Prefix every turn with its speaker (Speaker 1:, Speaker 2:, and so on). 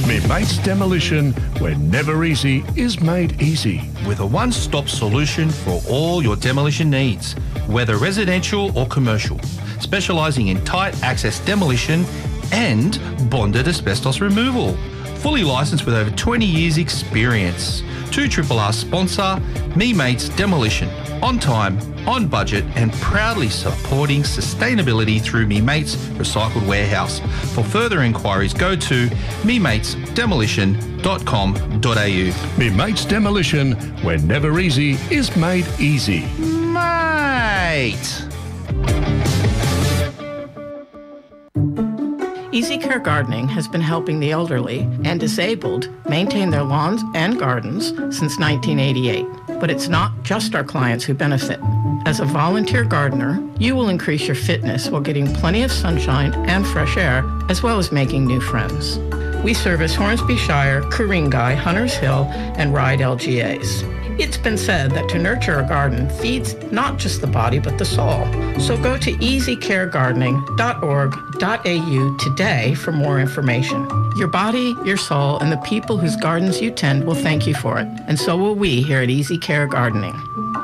Speaker 1: Me Mates Demolition, where never easy is made easy.
Speaker 2: With a one-stop solution for all your demolition needs, whether residential or commercial, specialising in tight access demolition and bonded asbestos removal. Fully licensed with over 20 years experience. 2RRR sponsor, Me Mates Demolition. On time, on budget and proudly supporting sustainability through Me Mates Recycled Warehouse. For further inquiries, go to mematesdemolition.com.au.
Speaker 1: Me Mates Demolition, where never easy is made easy.
Speaker 2: Mate!
Speaker 3: Easy Care Gardening has been helping the elderly and disabled maintain their lawns and gardens since 1988. But it's not just our clients who benefit. As a volunteer gardener, you will increase your fitness while getting plenty of sunshine and fresh air, as well as making new friends. We service Hornsby Shire, Ku-ring-gai, Hunters Hill, and Ryde LGAs. It's been said that to nurture a garden feeds not just the body, but the soul. So go to easycaregardening.org.au today for more information. Your body, your soul, and the people whose gardens you tend will thank you for it. And so will we here at Easy Care Gardening.